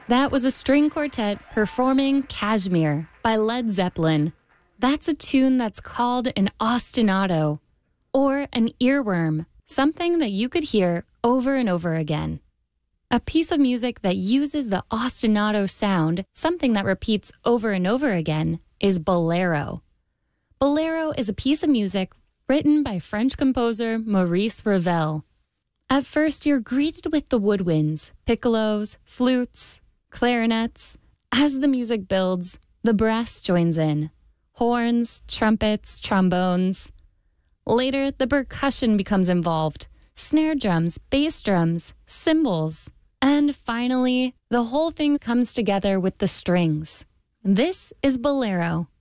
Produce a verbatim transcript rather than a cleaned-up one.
That was a string quartet performing Kashmir by Led Zeppelin. That's a tune that's called an ostinato, or an earworm, something that you could hear over and over again. A piece of music that uses the ostinato sound, something that repeats over and over again, is bolero. Bolero is a piece of music written by French composer Maurice Ravel. At first, you're greeted with the woodwinds, piccolos, flutes, clarinets. As the music builds, the brass joins in. Horns, trumpets, trombones. Later, the percussion becomes involved. Snare drums, bass drums, cymbals. And finally, the whole thing comes together with the strings. This is bolero.